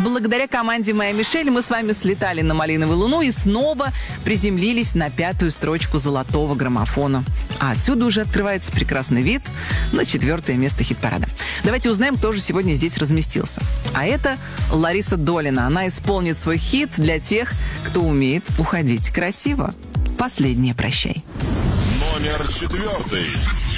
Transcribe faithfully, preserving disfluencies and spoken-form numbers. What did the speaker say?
Благодаря команде «Моя Мишель» мы с вами слетали на Малиновую Луну и снова приземлились на пятую строчку золотого граммофона. А отсюда уже открывается прекрасный вид на четвертое место хит-парада. Давайте узнаем, кто же сегодня здесь разместился. А это Лариса Долина. Она исполнит свой хит для тех, кто умеет уходить красиво. «Последнее прощай». Номер четвертый.